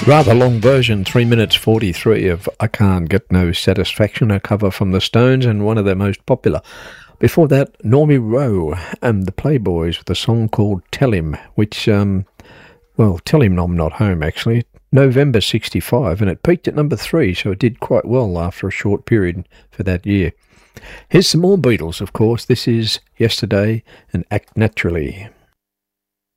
Rather long version, 3 minutes 43 of I Can't Get No Satisfaction, a cover from the Stones and one of their most popular. Before that, Normie Rowe and the Playboys with a song called Tell Him, which, Tell Him I'm Not Home, actually. November 65, and it peaked at number 3, so it did quite well after a short period for that year. Here's some more Beatles, of course. This is Yesterday and Act Naturally.